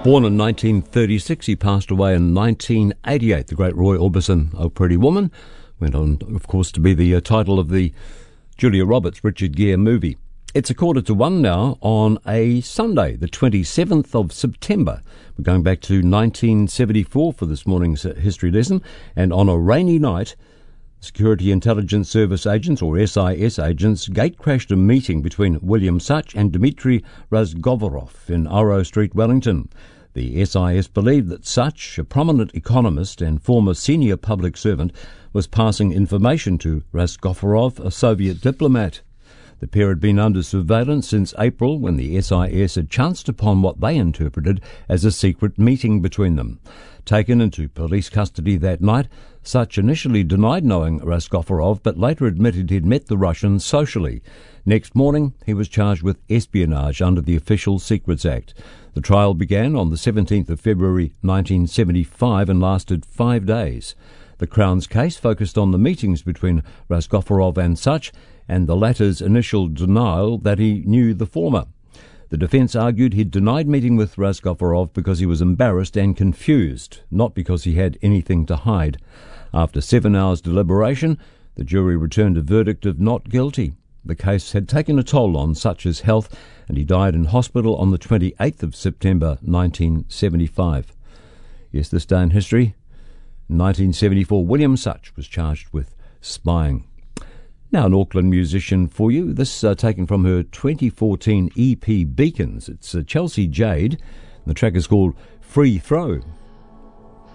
Born in 1936, he passed away in 1988. The great Roy Orbison, Oh Pretty Woman, went on, of course, to be the title of the Julia Roberts, Richard Gere movie. It's 1:45 now on a Sunday, the 27th of September. We're going back to 1974 for this morning's history lesson, and on a rainy night, Security Intelligence Service agents, or SIS agents, gate-crashed a meeting between William Such and Dmitry Razgovorov in Arrow Street, Wellington. The SIS believed that Such, a prominent economist and former senior public servant, was passing information to Razgovorov, a Soviet diplomat. The pair had been under surveillance since April, when the SIS had chanced upon what they interpreted as a secret meeting between them. Taken into police custody that night, Such initially denied knowing Razgovorov, but later admitted he'd met the Russian socially. Next morning, he was charged with espionage under the Official Secrets Act. The trial began on the 17th of February 1975 and lasted 5 days. The Crown's case focused on the meetings between Razgovorov and Such, and the latter's initial denial that he knew the former. The defence argued he'd denied meeting with Razgovorov because he was embarrassed and confused, not because he had anything to hide. After 7 hours deliberation, the jury returned a verdict of not guilty. The case had taken a toll on Such's health, and he died in hospital on the 28th of September 1975. Yes, this day in history, in 1974, William Such was charged with spying. Now an Auckland musician for you. This taken from her 2014 EP Beacons. It's Chelsea Jade. The track is called Free Throw.